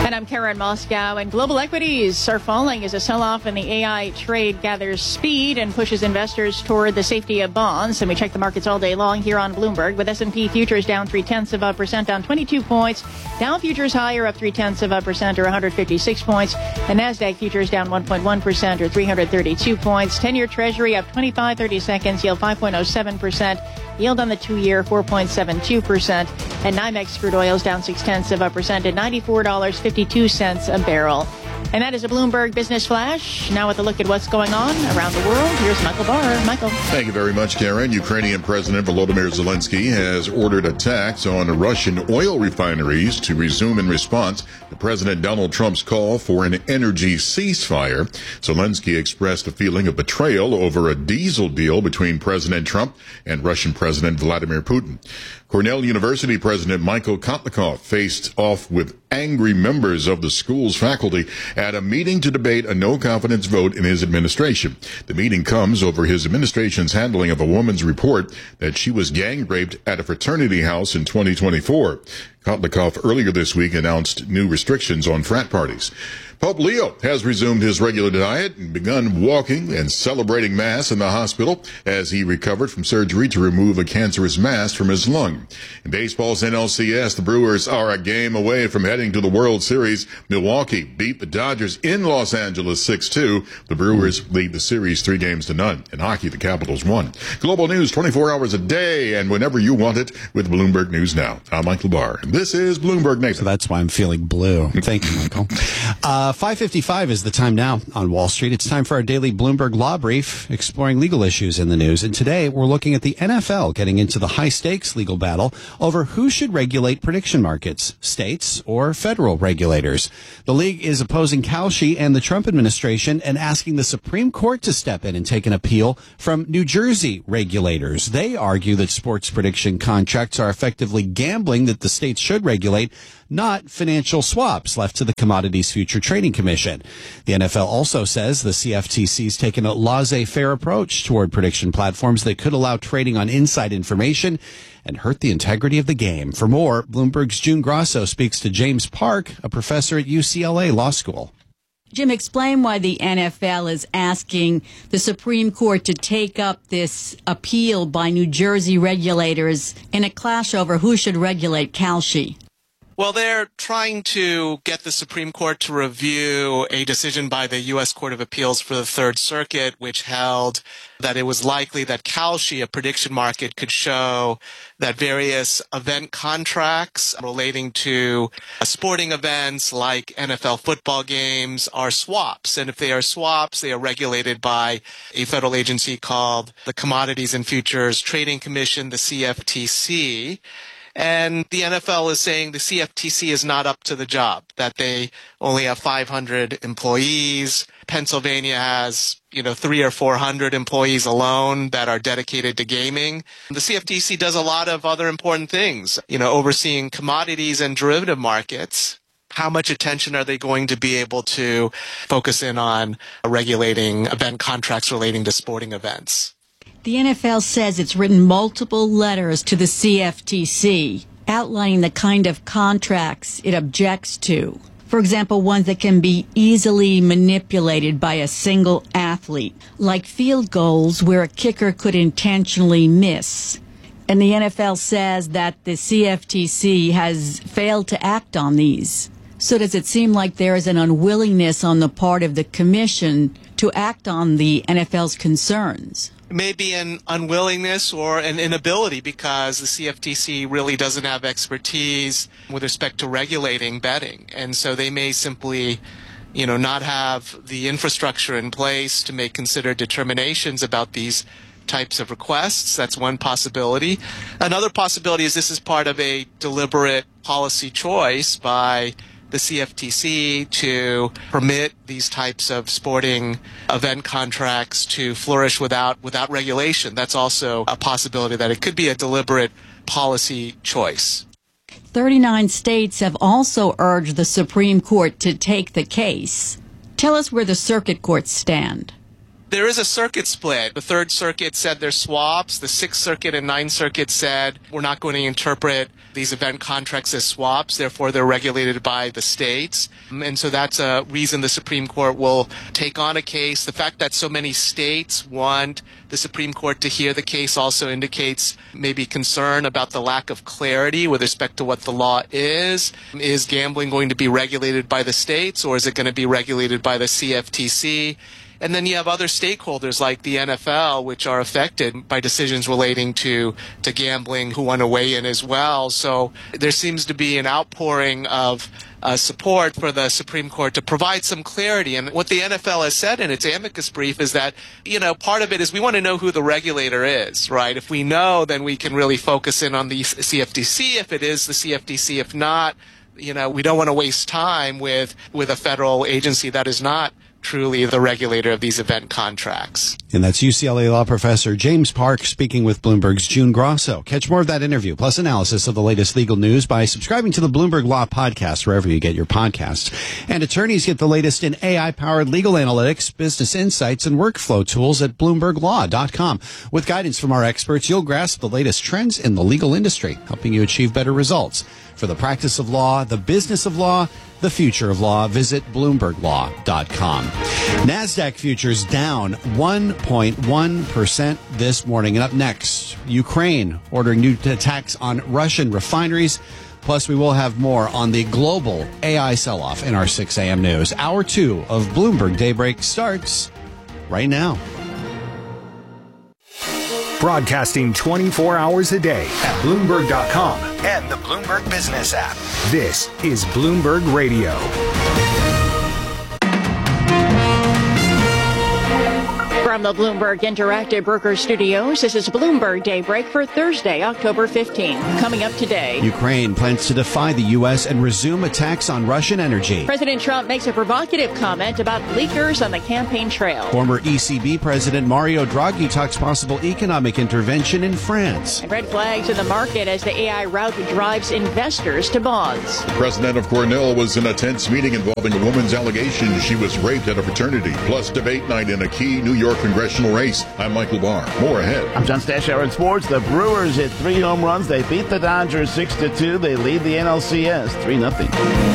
And I'm Karen Moscow, and global equities are falling as a sell-off in the A I trade gathers speed and pushes investors toward the safety of bonds. And we check the markets all day long here on Bloomberg, with S and P futures down three-tenths of a percent, down twenty-two points. Dow futures higher, up three-tenths of a percent, or one hundred fifty-six points. And NASDAQ futures down one point one percent, or three hundred thirty-two points. ten-year Treasury up twenty-five thirty-seconds, yield five point oh seven percent. Yield on the two-year, four point seven two percent. And NYMEX crude oil is down six-tenths of a percent at ninety-four dollars and fifty-two cents a barrel. And that is a Bloomberg Business Flash. Now with a look at what's going on around the world, here's Michael Barr. Michael.
Thank you very much, Karen. Ukrainian President Volodymyr Zelensky has ordered attacks on Russian oil refineries to resume in response to President Donald Trump's call for an energy ceasefire. Zelensky expressed a feeling of betrayal over a diesel deal between President Trump and Russian President Vladimir Putin. Cornell University President Michael Kotlikov faced off with angry members of the school's faculty at a meeting to debate a no-confidence vote in his administration. The meeting comes over his administration's handling of a woman's report that she was gang raped at a fraternity house in twenty twenty-four. Kotlikov earlier this week announced new restrictions on frat parties. Pope Leo has resumed his regular diet and begun walking and celebrating Mass in the hospital as he recovered from surgery to remove a cancerous mass from his lung. In baseball's N L C S, the Brewers are a game away from heading to the World Series. Milwaukee beat the Dodgers in Los Angeles six two. The Brewers lead the series three games to none. In hockey, the Capitals won. Global news twenty-four hours a day and whenever you want it with Bloomberg News Now. I'm Michael Barr. This is Bloomberg Nation.
So that's why I'm feeling blue. Thank you, Michael. Uh, five fifty-five is the time now on Wall Street. It's time for our daily Bloomberg Law Brief, exploring legal issues in the news. And today we're looking at the N F L getting into the high-stakes legal battle over who should regulate prediction markets, states or federal regulators. The league is opposing Kalshi and the Trump administration and asking the Supreme Court to step in and take an appeal from New Jersey regulators. They argue that sports prediction contracts are effectively gambling that the states should regulate, not financial swaps left to the Commodities Future Trading Commission. The N F L also says the C F T C has taken a laissez-faire approach toward prediction platforms that could allow trading on inside information and hurt the integrity of the game. For more, Bloomberg's June Grosso speaks to James Park, a professor at U C L A Law School.
Jim, explain why the N F L is asking the Supreme Court to take up this appeal by New Jersey regulators in a clash over who should regulate Kalshi.
Well, they're trying to get the Supreme Court to review a decision by the U S Court of Appeals for the Third Circuit, which held that it was likely that Kalshi, a prediction market, could show that various event contracts relating to sporting events like N F L football games are swaps. And if they are swaps, they are regulated by a federal agency called the Commodities and Futures Trading Commission, the C F T C. And the N F L is saying the C F T C is not up to the job, that they only have five hundred employees. Pennsylvania has, you know, three or four hundred employees alone that are dedicated to gaming. The C F T C does a lot of other important things, you know, overseeing commodities and derivative markets. How much attention are they going to be able to focus in on regulating event contracts relating to sporting events?
The N F L says it's written multiple letters to the C F T C outlining the kind of contracts it objects to. For example, ones that can be easily manipulated by a single athlete, like field goals where a kicker could intentionally miss. And the N F L says that the C F T C has failed to act on these. So does it seem like there is an unwillingness on the part of the commission to act on the N F L's concerns?
Maybe an unwillingness or an inability, because the C F T C really doesn't have expertise with respect to regulating betting. And so they may simply, you know, not have the infrastructure in place to make considered determinations about these types of requests. That's one possibility. Another possibility is this is part of a deliberate policy choice by the C F T C to permit these types of sporting event contracts to flourish without without regulation. That's also a possibility, that it could be a deliberate policy choice.
thirty-nine states have also urged the Supreme Court to take the case. Tell us where the circuit courts stand.
there is a circuit split. The Third Circuit said they're swaps. The Sixth Circuit and Ninth Circuit said we're not going to interpret these event contracts as swaps. Therefore, they're regulated by the states. And so that's a reason the Supreme Court will take on a case. The fact that so many states want the Supreme Court to hear the case also indicates maybe concern about the lack of clarity with respect to what the law is. Is gambling going to be regulated by the states, or is it going to be regulated by the C F T C? And then you have other stakeholders like the N F L, which are affected by decisions relating to, to gambling, who want to weigh in as well. So there seems to be an outpouring of uh, support for the Supreme Court to provide some clarity. And what the N F L has said in its amicus brief is that, you know, part of it is we want to know who the regulator is, right? If we know, then we can really focus in on the C F T C, if it is the C F T C. If not, you know, we don't want to waste time with, with a federal agency that is not truly the regulator of these event contracts.
And that's U C L A law professor James Park speaking with Bloomberg's June Grosso. Catch more of that interview, plus analysis of the latest legal news by subscribing to the Bloomberg Law Podcast, wherever you get your podcasts. And attorneys get the latest in A I-powered legal analytics, business insights, and workflow tools at Bloomberg Law dot com. With guidance from our experts, you'll grasp the latest trends in the legal industry, helping you achieve better results. For the practice of law, the business of law, the future of law, visit Bloomberg Law dot com. NASDAQ futures down one point one percent this morning. And up next, Ukraine ordering new attacks on Russian refineries. Plus, we will have more on the global A I sell-off in our six a.m. news. Hour two of Bloomberg Daybreak starts right now.
Broadcasting twenty-four hours a day at Bloomberg dot com and the Bloomberg Business app. This is Bloomberg Radio.
From the Bloomberg Interactive Broker Studios, this is Bloomberg Daybreak for Thursday, October fifteenth. Coming up today,
Ukraine plans to defy the U S and resume attacks on Russian energy.
President Trump makes a provocative comment about leakers on the campaign trail.
Former E C B President Mario Draghi talks possible economic intervention in France.
And red flags in the market as the A I rout drives investors to bonds.
The president of Cornell was in a tense meeting involving a woman's allegation she was raped at a fraternity. Plus debate night in a key New York congressional race. I'm Michael Barr. More ahead.
I'm John Stashower in sports. The Brewers hit three home runs. They beat the Dodgers six to two. They lead the N L C S three nothing.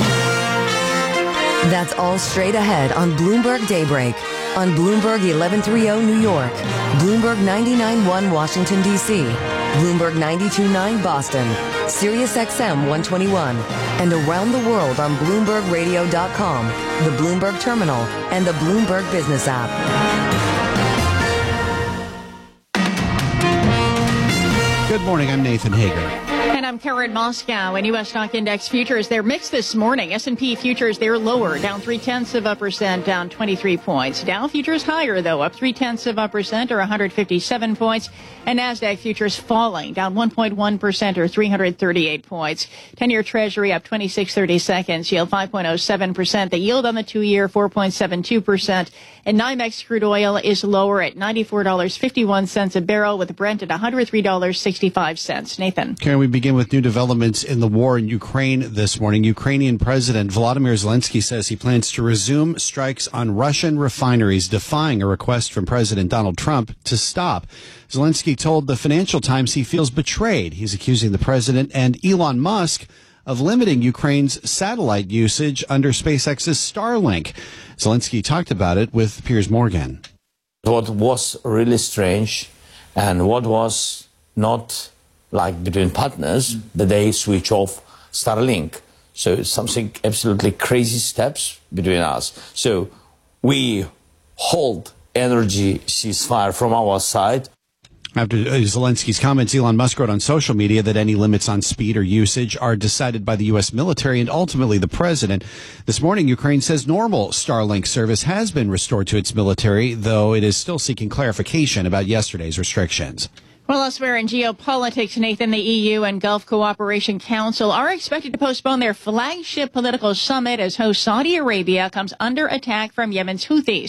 That's all straight ahead on Bloomberg Daybreak. On Bloomberg eleven thirty New York, Bloomberg ninety-nine point one Washington, D C, Bloomberg ninety-two point nine Boston, Sirius X M one twenty-one, and around the world on Bloomberg Radio dot com, the Bloomberg Terminal, and the Bloomberg Business app.
Good morning, I'm Nathan Hager.
And I'm Karen Moscow. And U S stock index futures, they're mixed this morning. S and P futures, they're lower, down three-tenths of a percent, down twenty-three points. Dow futures higher, though, up three-tenths of a percent, or one hundred fifty-seven points. And NASDAQ futures falling, down one point one percent, or three hundred thirty-eight points. ten-year Treasury up twenty-six thirty-seconds, yield five point oh seven percent. The yield on the two-year, four point seven two percent. And NYMEX crude oil is lower at ninety-four dollars and fifty-one cents a barrel, with Brent at one hundred three dollars and sixty-five cents. Nathan.
Karen, we begin with new developments in the war in Ukraine this morning. Ukrainian President Volodymyr Zelensky says he plans to resume strikes on Russian refineries, defying a request from President Donald Trump to stop. Zelensky told the Financial Times he feels betrayed. He's accusing the president and Elon Musk of limiting Ukraine's satellite usage under SpaceX's Starlink. Zelensky talked about it with Piers Morgan.
What was really strange and what was not like between partners, that they switch off Starlink. So it's something absolutely crazy steps between us. So we hold energy ceasefire from our side.
After Zelensky's comments, Elon Musk wrote on social media that any limits on speed or usage are decided by the U S military and ultimately the president. This morning, Ukraine says normal Starlink service has been restored to its military, though it is still seeking clarification about yesterday's restrictions.
Well, elsewhere in geopolitics, Nathan, the E U and Gulf Cooperation Council are expected to postpone their flagship political summit as host Saudi Arabia comes under attack from Yemen's Houthis.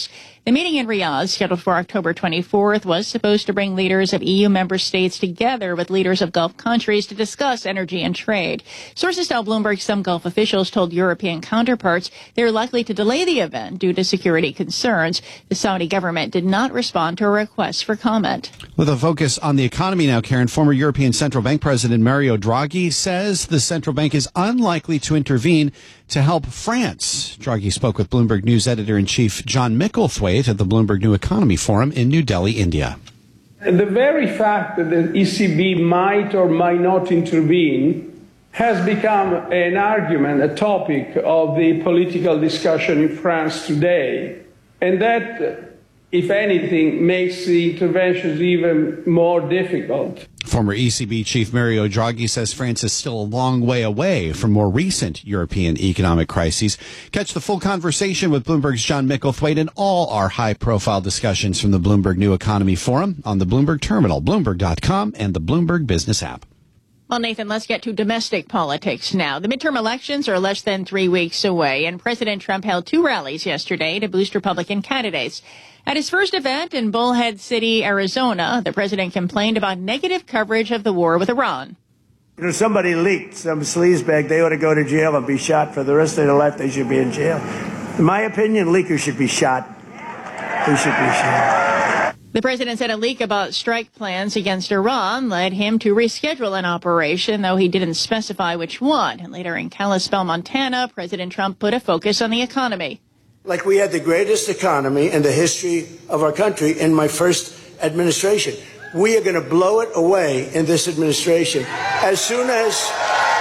The meeting in Riyadh, scheduled for October twenty-fourth, was supposed to bring leaders of E U member states together with leaders of Gulf countries to discuss energy and trade. Sources tell Bloomberg some Gulf officials told European counterparts they're likely to delay the event due to security concerns. The Saudi government did not respond to a request for comment.
With a focus on the economy now, Karen, former European Central Bank President Mario Draghi says the central bank is unlikely to intervene to help France. Draghi spoke with Bloomberg News editor-in-chief John Micklethwaite at the Bloomberg New Economy Forum in New Delhi, India.
The very fact that the E C B might or might not intervene has become an argument, a topic of the political discussion in France today. And that, if anything, makes the interventions even more difficult.
Former E C B Chief Mario Draghi says France is still a long way away from more recent European economic crises. Catch the full conversation with Bloomberg's John Micklethwaite and all our high-profile discussions from the Bloomberg New Economy Forum on the Bloomberg Terminal, Bloomberg dot com, and the Bloomberg Business app.
Well, Nathan, let's get to domestic politics now. The midterm elections are less than three weeks away, and President Trump held two rallies yesterday to boost Republican candidates. At his first event in Bullhead City, Arizona, the president complained about negative coverage of the war with Iran.
You know, somebody leaked some sleazebag. They ought to go to jail and be shot for the rest of their life. They should be in jail. In my opinion, leakers should be shot. They should be shot.
The president said a leak about strike plans against Iran led him to reschedule an operation, though he didn't specify which one. And later in Kalispell, Montana, President Trump put a focus on the economy.
Like we had the greatest economy in the history of our country in my first administration. We are going to blow it away in this administration. As soon as,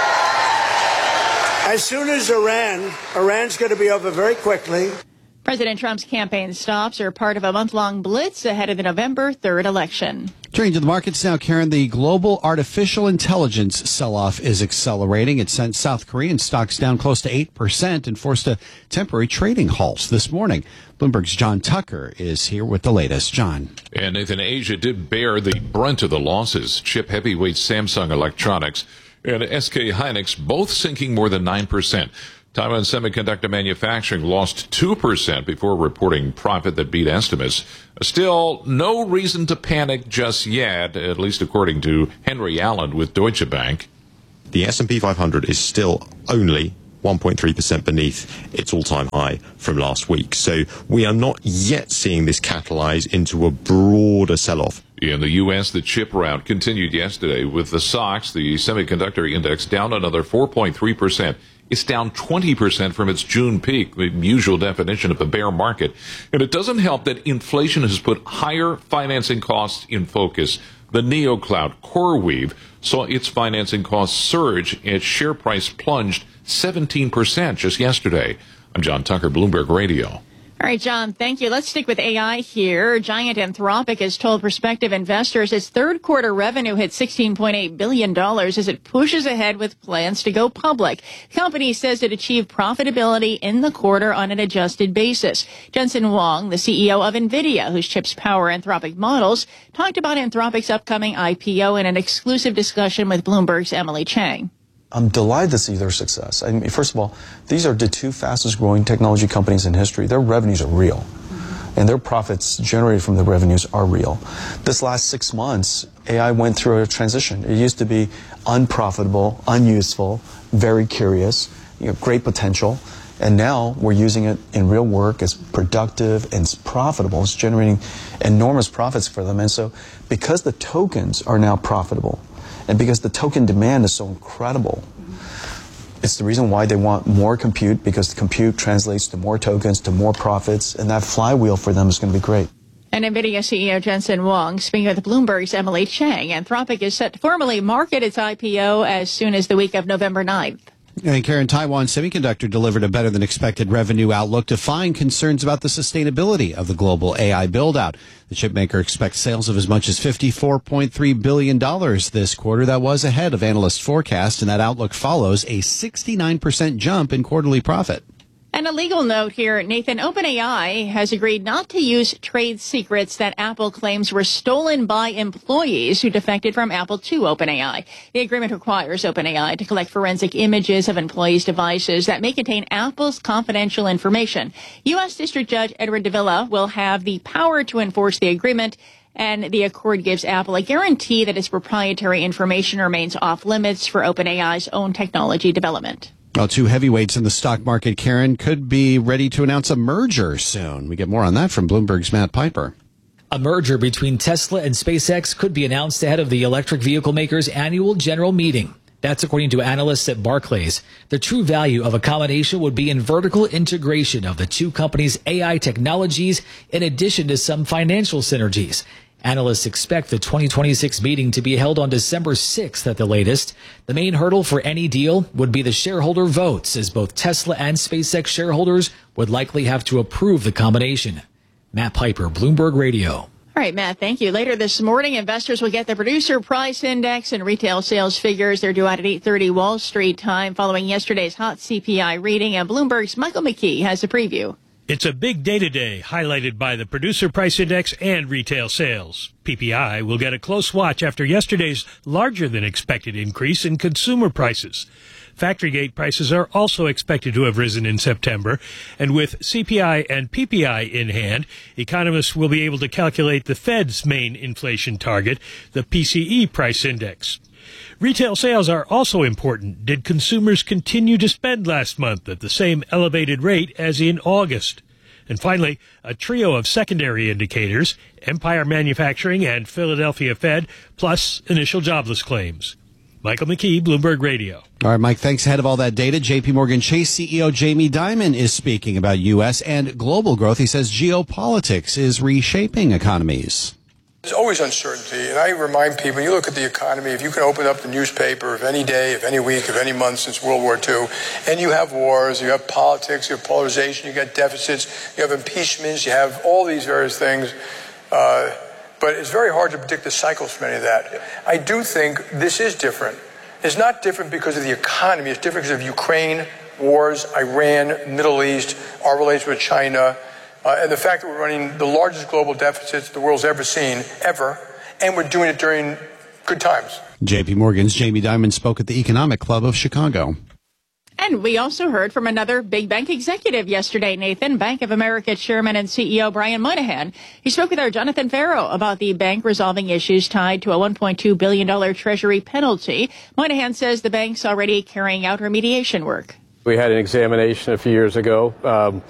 as soon as Iran, Iran's going to be over very quickly.
President Trump's campaign stops are part of a month-long blitz ahead of the November third election.
Turning to the markets now, Karen, the global artificial intelligence sell-off is accelerating. It sent South Korean stocks down close to eight percent and forced a temporary trading halt this morning. Bloomberg's John Tucker is here with the latest. John.
And Nathan, Asia did bear the brunt of the losses. Chip heavyweight Samsung Electronics and S K Hynix both sinking more than nine percent. Taiwan Semiconductor Manufacturing lost two percent before reporting profit that beat estimates. Still, no reason to panic just yet, at least according to Henry Allen with Deutsche Bank.
The S and P five hundred is still only one point three percent beneath its all-time high from last week. So we are not yet seeing this catalyze into a broader sell-off.
In the U S, the chip rout continued yesterday with the S O X, the semiconductor index, down another four point three percent. It's down twenty percent from its June peak, the usual definition of a bear market. And it doesn't help that inflation has put higher financing costs in focus. The NeoCloud CoreWeave saw its financing costs surge. Its share price plunged seventeen percent just yesterday. I'm John Tucker, Bloomberg Radio.
All right, John, thank you. Let's stick with A I here. Giant Anthropic has told prospective investors its third quarter revenue hit sixteen point eight billion dollars as it pushes ahead with plans to go public. The company says it achieved profitability in the quarter on an adjusted basis. Jensen Huang, the C E O of NVIDIA, whose chips power Anthropic models, talked about Anthropic's upcoming I P O in an exclusive discussion with Bloomberg's Emily Chang.
I'm delighted to see their success. I mean, first of all, these are the two fastest growing technology companies in history. Their revenues are real, and their profits generated from the revenues are real. This last six months, A I went through a transition. It used to be unprofitable, unuseful, very curious, you know, great potential, and now we're using it in real work. It's productive and it's profitable. It's generating enormous profits for them. And so because the tokens are now profitable, and because the token demand is so incredible, it's the reason why they want more compute, because the compute translates to more tokens, to more profits, and that flywheel for them is going to be great.
And NVIDIA C E O Jensen Huang speaking with Bloomberg's Emily Chang. Anthropic is set to formally market its I P O as soon as the week of November ninth.
And Karen, Taiwan Semiconductor delivered a better than expected revenue outlook, defying concerns about the sustainability of the global A I build-out. The chipmaker expects sales of as much as fifty-four point three billion dollars this quarter. That was ahead of analyst forecast, and that outlook follows a sixty-nine percent jump in quarterly profit.
And a legal note here, Nathan, OpenAI has agreed not to use trade secrets that Apple claims were stolen by employees who defected from Apple to OpenAI. The agreement requires OpenAI to collect forensic images of employees' devices that may contain Apple's confidential information. U S. District Judge Edward Davila will have the power to enforce the agreement, and the accord gives Apple a guarantee that its proprietary information remains off limits for OpenAI's own technology development.
Well, two heavyweights in the stock market, Karen, could be ready to announce a merger soon. We get more on that from Bloomberg's Matt Piper.
A merger between Tesla and SpaceX could be announced ahead of the electric vehicle makers' annual general meeting. That's according to analysts at Barclays. The true value of a combination would be in vertical integration of the two companies' A I technologies, in addition to some financial synergies. Analysts expect the twenty twenty-six meeting to be held on December sixth at the latest. The main hurdle for any deal would be the shareholder votes, as both Tesla and SpaceX shareholders would likely have to approve the combination. Matt Piper, Bloomberg Radio.
All right, Matt, thank you. Later this morning, investors will get the Producer Price Index and retail sales figures. They're due out at eight thirty Wall Street time following yesterday's hot C P I reading. And Bloomberg's Michael McKee has a preview.
It's a big day today, highlighted by the Producer Price Index and retail sales. P P I will get a close watch after yesterday's larger-than-expected increase in consumer prices. Factory gate prices are also expected to have risen in September, and with C P I and P P I in hand, economists will be able to calculate the Fed's main inflation target, the P C E price index. Retail sales are also important. Did consumers continue to spend last month at the same elevated rate as in August? And finally, a trio of secondary indicators, Empire Manufacturing and Philadelphia Fed, plus initial jobless claims. Michael McKee, Bloomberg Radio.
All right, Mike, thanks. Ahead of all that data, J P Morgan Chase C E O Jamie Dimon is speaking about U S and global growth. He says geopolitics is reshaping economies.
There's always uncertainty, and I remind people, you look at the economy, if you can open up the newspaper of any day, of any week, of any month since World War Two, and you have wars, you have politics, you have polarization, you got deficits, you have impeachments, you have all these various things, uh, but it's very hard to predict the cycles from any of that. I do think this is different. It's not different because of the economy, it's different because of Ukraine, wars, Iran, Middle East, our relations with China, Uh, and the fact that we're running the largest global deficits the world's ever seen, ever, and we're doing it during good times.
J P Morgan's Jamie Dimon spoke at the Economic Club of Chicago.
And we also heard from another big bank executive yesterday, Nathan, Bank of America Chairman and C E O Brian Moynihan. He spoke with our Jonathan Farrow about the bank resolving issues tied to a one point two billion dollars Treasury penalty. Moynihan says the bank's already carrying out remediation work.
We had an examination a few years ago. Um,